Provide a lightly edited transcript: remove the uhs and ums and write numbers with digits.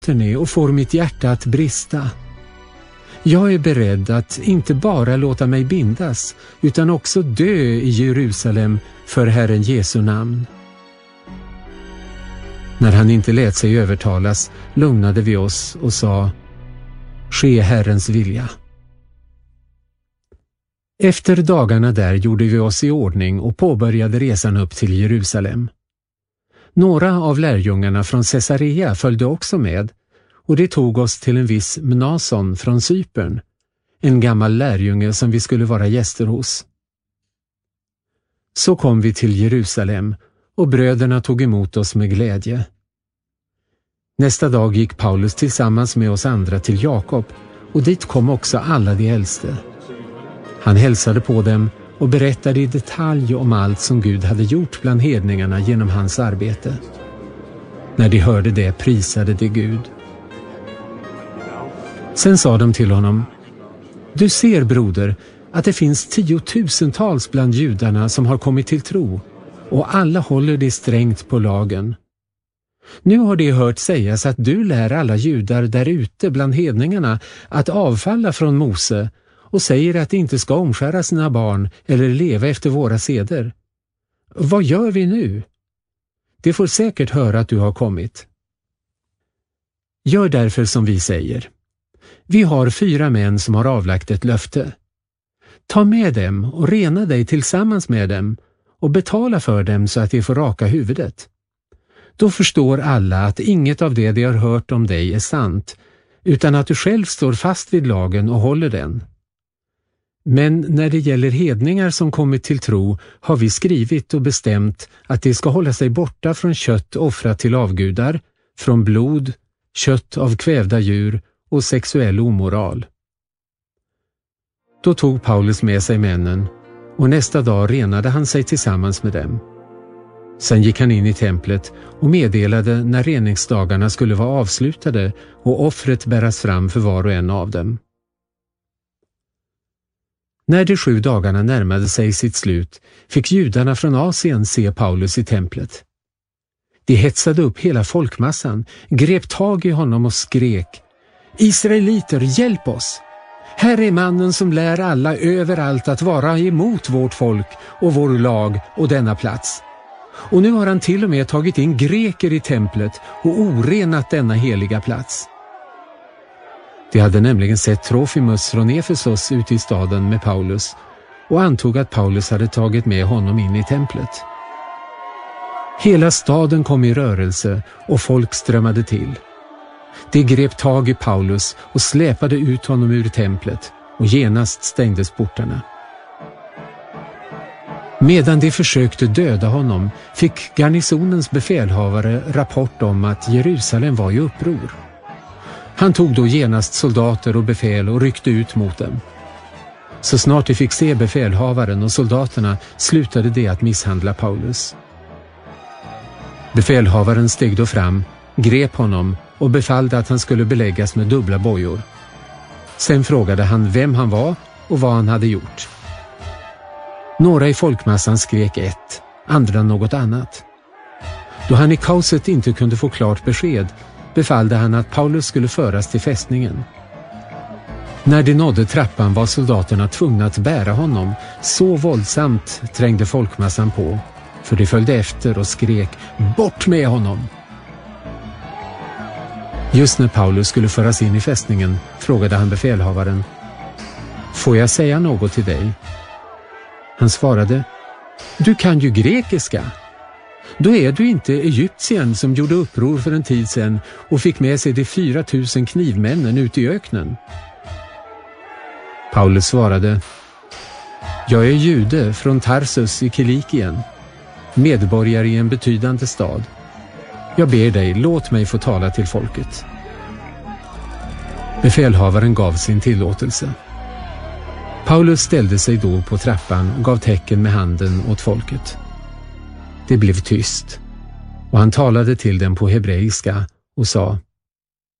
och får mitt hjärta att brista. Jag är beredd att inte bara låta mig bindas utan också dö i Jerusalem för Herren Jesu namn. När han inte lät sig övertalas lugnade vi oss och sa: ske Herrens vilja. Efter dagarna där gjorde vi oss i ordning och påbörjade resan upp till Jerusalem. Några av lärjungarna från Caesarea följde också med, och det tog oss till en viss Mnason från Cypern, en gammal lärjunge som vi skulle vara gäster hos. Så kom vi till Jerusalem och bröderna tog emot oss med glädje. Nästa dag gick Paulus tillsammans med oss andra till Jakob, och dit kom också alla de äldste. Han hälsade på dem och berättade i detalj om allt som Gud hade gjort bland hedningarna genom hans arbete. När de hörde det prisade de Gud. Sen sa de till honom: du ser, broder, att det finns 10,000-tals bland judarna som har kommit till tro, och alla håller det strängt på lagen. Nu har de hört sägas att du lär alla judar där ute bland hedningarna att avfalla från Mose och säger att de inte ska omskära sina barn eller leva efter våra seder. Vad gör vi nu? De får säkert höra att du har kommit. Gör därför som vi säger. Vi har 4 män som har avlagt ett löfte. Ta med dem och rena dig tillsammans med dem och betala för dem så att de får raka huvudet. Då förstår alla att inget av det de har hört om dig är sant, utan att du själv står fast vid lagen och håller den. Men när det gäller hedningar som kommit till tro har vi skrivit och bestämt att de ska hålla sig borta från kött offrat till avgudar, från blod, kött av kvävda djur och sexuell omoral. Då tog Paulus med sig männen, och nästa dag renade han sig tillsammans med dem. Sen gick han in i templet och meddelade när reningsdagarna skulle vara avslutade och offret bäras fram för var och en av dem. När de 7 dagarna närmade sig sitt slut fick judarna från Asien se Paulus i templet. De hetsade upp hela folkmassan, grep tag i honom och skrek: Israeliter, hjälp oss! Här är mannen som lär alla överallt att vara emot vårt folk och vår lag och denna plats. Och nu har han till och med tagit in greker i templet och orenat denna heliga plats. De hade nämligen sett Trofimus från Efesos ute i staden med Paulus och antog att Paulus hade tagit med honom in i templet. Hela staden kom i rörelse och folk strömmade till. De grep tag i Paulus och släpade ut honom ur templet, och genast stängdes portarna. Medan de försökte döda honom fick garnisonens befälhavare rapport om att Jerusalem var i uppror. Han tog då genast soldater och befäl och ryckte ut mot dem. Så snart de fick se befälhavaren och soldaterna slutade de att misshandla Paulus. Befälhavaren steg då fram, grep honom och befallde att han skulle beläggas med dubbla bojor. Sen frågade han vem han var och vad han hade gjort. Några i folkmassan skrek ett, andra något annat. Då han i kaoset inte kunde få klart besked befallde han att Paulus skulle föras till fästningen. När de nådde trappan var soldaterna tvungna att bära honom. Så våldsamt trängde folkmassan på, för de följde efter och skrek: bort med honom! Just när Paulus skulle föras in i fästningen frågade han befälhavaren: får jag säga något till dig? Han svarade: du kan ju grekiska. Då är du inte egyptien som gjorde uppror för en tid sedan och fick med sig de 4 000 knivmännen ut i öknen. Paulus svarade: jag är jude från Tarsus i Kilikien, medborgare i en betydande stad. Jag ber dig, låt mig få tala till folket. Befälhavaren gav sin tillåtelse. Paulus ställde sig då på trappan och gav tecken med handen åt folket. Det blev tyst, och han talade till dem på hebreiska och sa: